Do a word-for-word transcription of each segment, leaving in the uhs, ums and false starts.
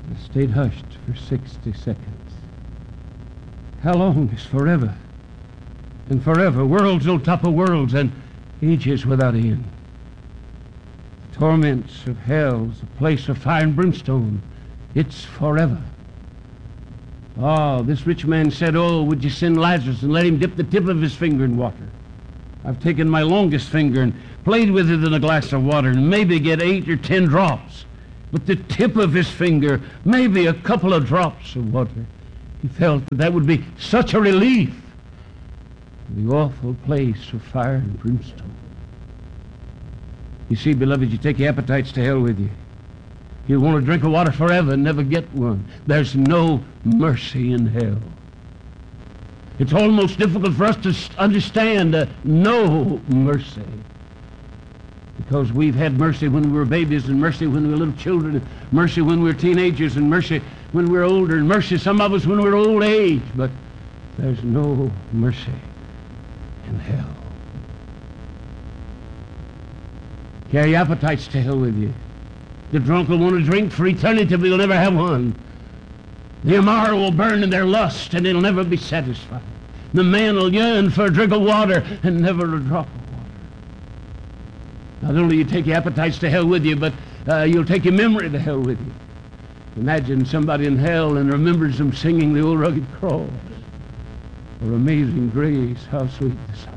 I stayed hushed for sixty seconds. How long is forever? And forever, worlds on top of worlds, and ages without end. The torments of hell is a place of fire and brimstone. It's forever. Oh, this rich man said, oh, would you send Lazarus and let him dip the tip of his finger in water? I've taken my longest finger and played with it in a glass of water and maybe get eight or ten drops. But the tip of his finger, maybe a couple of drops of water. He felt that that would be such a relief. The awful place of fire and brimstone. You see, beloved, you take your appetites to hell with you. You want to drink of water forever and never get one. There's no mercy in hell. It's almost difficult for us to understand uh, no mercy. Because we've had mercy when we were babies, and mercy when we were little children, and mercy when we were teenagers, and mercy when we were older, and mercy some of us when we were old age. But there's no mercy in hell. Carry appetites to hell with you. The drunk will want to drink for eternity, but he'll never have one. The immoral will burn in their lust, and they'll never be satisfied. The man will yearn for a drink of water and never a drop of water. Not only you take your appetites to hell with you, but uh, you'll take your memory to hell with you. Imagine somebody in hell and remembers them singing the old rugged cross, or Amazing Grace, how sweet the sound.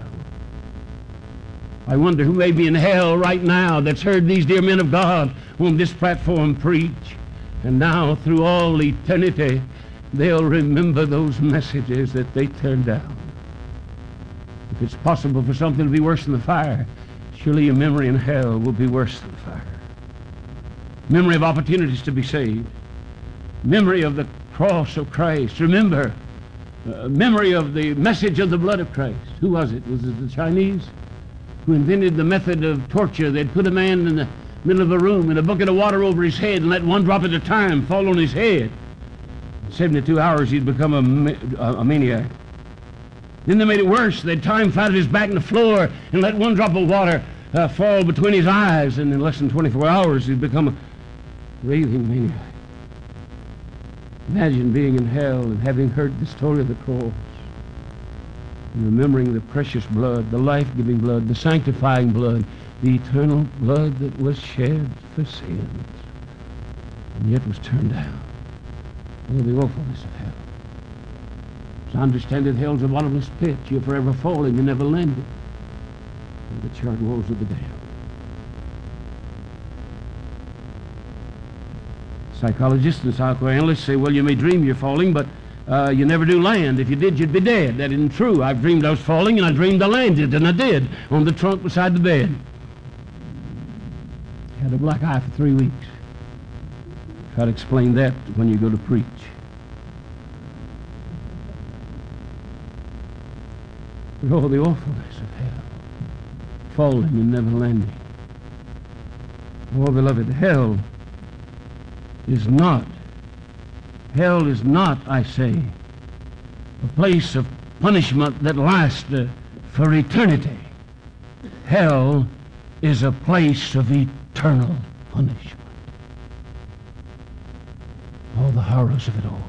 I wonder who may be in hell right now that's heard these dear men of God on this platform preach. And now, through all eternity, they'll remember those messages that they turned down. If it's possible for something to be worse than the fire, surely your memory in hell will be worse than the fire. Memory of opportunities to be saved. Memory of the cross of Christ. Remember, uh, memory of the message of the blood of Christ. Who was it? Was it the Chinese who invented the method of torture? They'd put a man in the middle of a room and a bucket of water over his head and let one drop at a time fall on his head. In seventy-two hours he'd become a, a, a maniac. Then they made it worse. They'd time flatted his back in the floor and let one drop of water uh, fall between his eyes, and in less than twenty-four hours he'd become a raving maniac. Imagine being in hell and having heard the story of the cross, and remembering the precious blood, the life-giving blood, the sanctifying blood, the eternal blood that was shed for sins, and yet was turned down. Oh, the awfulness of hell. As I understand it, hell's a bottomless pit. You're forever falling and never landing on the charred walls of the damned. Psychologists and psychoanalysts say, well, you may dream you're falling, but Uh, you never do land. If you did, you'd be dead. That isn't true. I've dreamed I was falling, and I dreamed I landed, and I did, on the trunk beside the bed. Had a black eye for three weeks. Try to explain that when you go to preach. But oh, the awfulness of hell. Falling and never landing. Oh, beloved, hell is not Hell is not, I say, a place of punishment that lasts uh, for eternity. Hell is a place of eternal punishment. All the horrors of it all.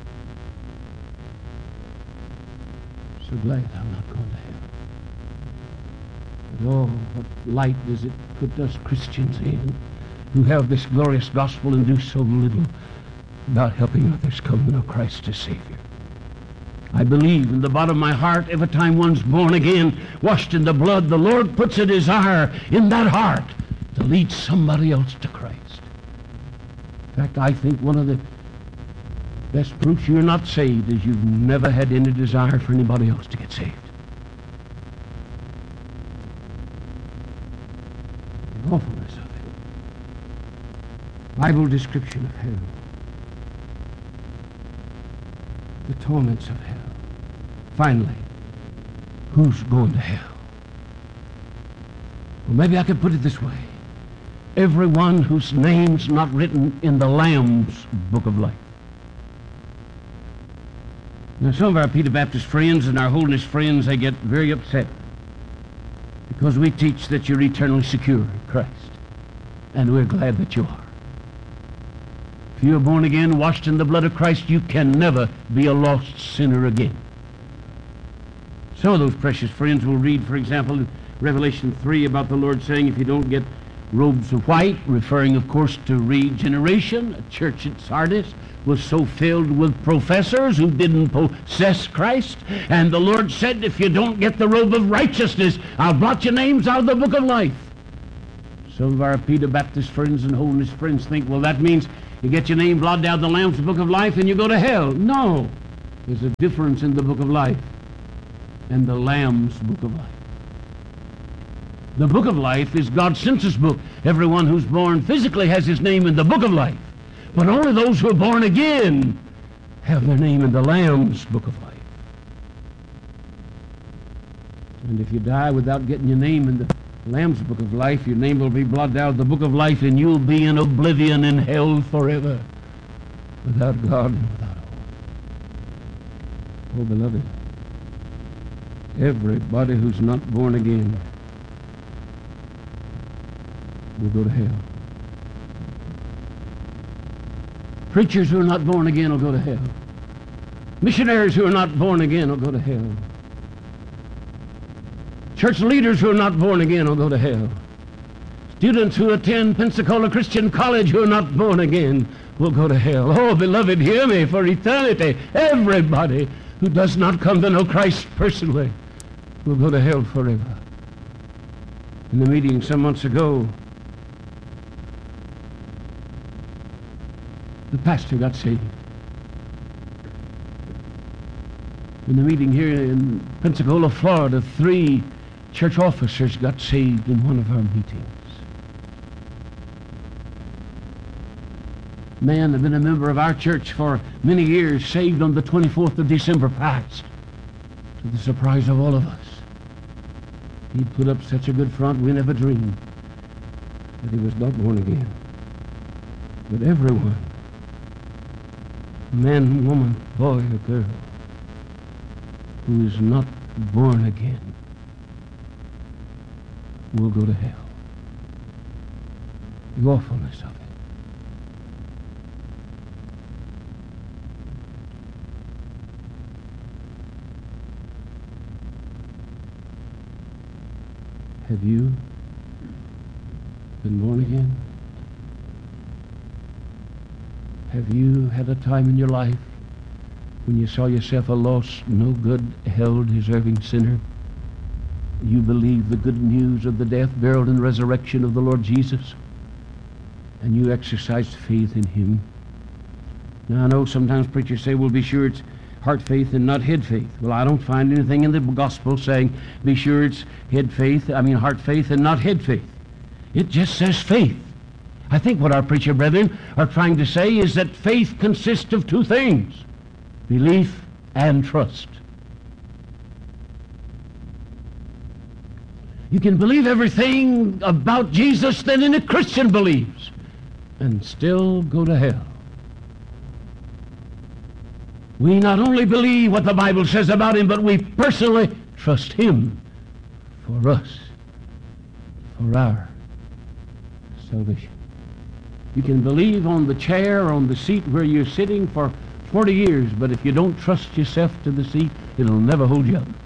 So glad I'm not going to hell. But oh, what light does it put us Christians in who have this glorious gospel and do so little about helping others come to know Christ as Savior. I believe in the bottom of my heart, every time one's born again, washed in the blood, the Lord puts a desire in that heart to lead somebody else to Christ. In fact, I think one of the best proofs you're not saved is you've never had any desire for anybody else to get saved. The awfulness of it. Bible description of hell. The torments of hell. Finally, who's going to hell? Well, maybe I could put it this way. Everyone whose name's not written in the Lamb's book of life. Now, some of our Peter Baptist friends and our Holiness friends, they get very upset because we teach that you're eternally secure in Christ. And we're glad that you are. If you are born again, washed in the blood of Christ, you can never be a lost sinner again. Some of those precious friends will read, for example, in Revelation three about the Lord saying, if you don't get robes of white, referring, of course, to regeneration. A church at Sardis was so filled with professors who didn't possess Christ. And the Lord said, if you don't get the robe of righteousness, I'll blot your names out of the book of life. Some of our Peter Baptist friends and holiness friends think, well, that means you get your name blotted out of the Lamb's book of life and you go to hell. No. There's a difference in the book of life and the Lamb's book of life. The book of life is God's census book. Everyone who's born physically has his name in the book of life. But only those who are born again have their name in the Lamb's book of life. And if you die without getting your name in the Lamb's book of life, your name will be blotted out of the book of life, and you'll be in oblivion in hell forever, without God and without hope. Oh, beloved, everybody who's not born again will go to hell. Preachers who are not born again will go to hell. Missionaries who are not born again will go to hell. Church leaders who are not born again will go to hell. Students who attend Pensacola Christian College who are not born again will go to hell. Oh, beloved, hear me, for eternity, everybody who does not come to know Christ personally will go to hell forever. In the meeting some months ago, the pastor got saved. In the meeting here in Pensacola, Florida, three church officers got saved in one of our meetings. Man had been a member of our church for many years, saved on the twenty-fourth of December past, to the surprise of all of us. He'd put up such a good front, we never dreamed that he was not born again. But everyone, man, woman, boy, or girl, who is not born again will go to hell. The awfulness of it. Have you been born again? Have you had a time in your life when you saw yourself a lost, no good, hell-deserving sinner? You believed the good news of the death, burial, and resurrection of the Lord Jesus, and you exercised faith in Him. Now, I know sometimes preachers say, well, be sure it's heart faith and not head faith. Well, I don't find anything in the gospel saying, be sure it's head faith, I mean heart faith and not head faith. It just says faith. I think what our preacher brethren are trying to say is that faith consists of two things: belief and trust. You can believe everything about Jesus that any Christian believes and still go to hell. We not only believe what the Bible says about Him, but we personally trust Him for us, for our salvation. You can believe on the chair or on the seat where you're sitting for forty years, but if you don't trust yourself to the seat, it'll never hold you up.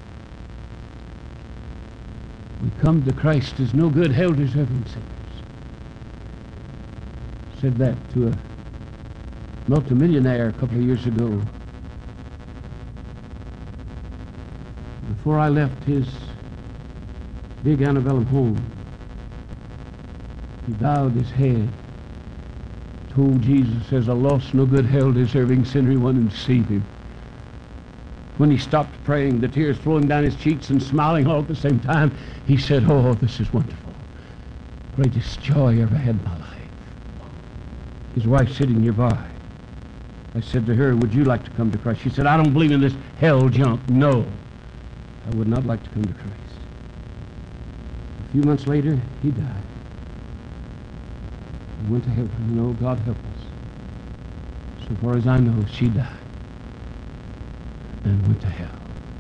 We come to Christ as no good, hell-deserving sinners. Said that to a multimillionaire a couple of years ago. Before I left his big antebellum home, he bowed his head, told Jesus as a lost, no good, hell-deserving sinner, he wanted to save him. When he stopped praying, the tears flowing down his cheeks and smiling all at the same time, he said, oh, this is wonderful. Greatest joy I ever had in my life. His wife sitting nearby. I said to her, would you like to come to Christ? She said, I don't believe in this hell junk. No, I would not like to come to Christ. A few months later, he died. He went to heaven. You know, God help us. So far as I know, she died and went to hell.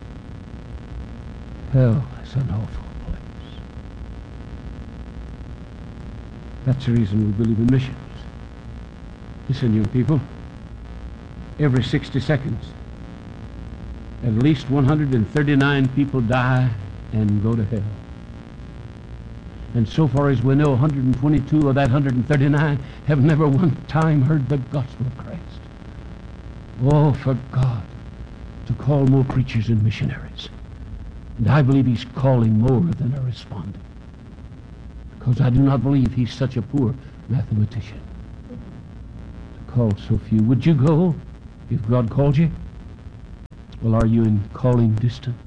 Hell is an awful place. That's the reason we believe in missions. Listen, you people. Every sixty seconds, at least one hundred thirty-nine people die and go to hell. And so far as we know, one hundred twenty-two of that one hundred thirty-nine have never one time heard the gospel of Christ. Oh, for God to call more preachers and missionaries. And I believe he's calling more than are responding. Because I do not believe he's such a poor mathematician to call so few. Would you go if God called you? Well, are you in calling distance?